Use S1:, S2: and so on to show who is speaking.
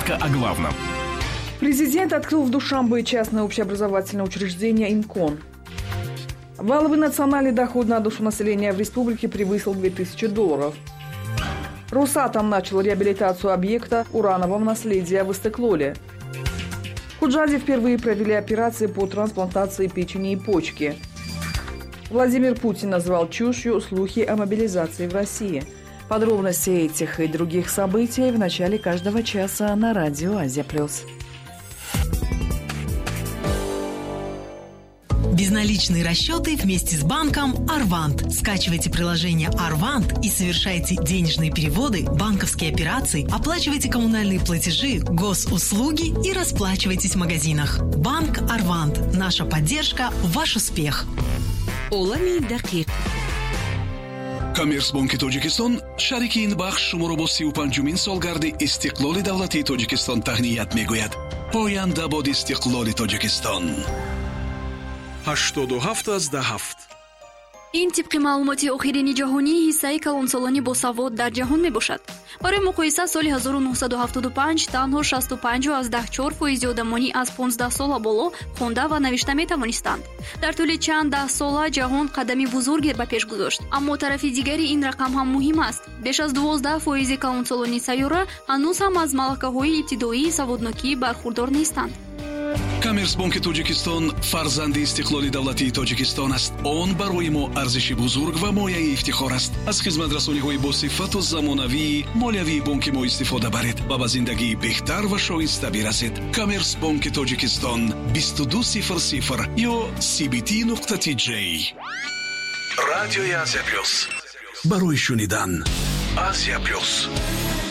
S1: Коротко о главном.
S2: Президент открыл в Душанбе частное общеобразовательное учреждение «Инкон». Валовый национальный доход на душу населения в республике превысил $2000. Росатом начал реабилитацию объекта уранового наследия в Истыклоле. В Худжаде впервые провели операции по трансплантации печени и почки. Владимир Путин назвал чушью слухи о мобилизации в России. Подробности этих и других событий в начале каждого часа на радио Азия+.
S3: Безналичные расчеты вместе с банком Арвант. Скачивайте приложение Арвант и совершайте денежные переводы, банковские операции, оплачивайте коммунальные платежи, госуслуги и расплачивайтесь в магазинах. Банк Арвант. Наша поддержка – ваш успех.
S4: олами дақиқ.
S5: Коммерцбанки Тоҷикистон шарики ин бахш шуморо бо 35-умин солгарди истиқлоли давлатии Тоҷикистон таҳният мегӯяд. Поянда бод истиқлоли Тоҷикистон. 87-17.
S6: ин тибқи маълумоти охирини ҷаҳонии ҳиссаи калонсолони босавод дар ҷаҳон мебошад. барои муқоиса соли 1975 танҳо 65.4% одамони аз 15 сола боло хонда ва навишта метавонистанд. дар тӯли чанд даҳ сола ҷаҳон қадами бузурге ба пеш гузошт. аммо тарафи дигари ин рақам ҳам муҳим аст. беш аз 12% калонсолони сайёра ҳанӯз ҳам аз малакаҳои ибтидоии саводнокӣ бархурдор нестанд.
S5: Коммерцбанки Тоҷикистон фарзанди истиқлоли давлатии Тоҷикистон аст. Он барои мо арзиши бузург ва мояи ифтихор аст. аз хизматрасониҳои босифату замонавии молиявии бонки мо истифода баред ва ба зиндагии беҳтар ва шоиста биразед. Коммерцбанки Тоҷикистон 2200 ё cbt.tj. Радиои Азия Плюс. барои шунидан Азия Плюс.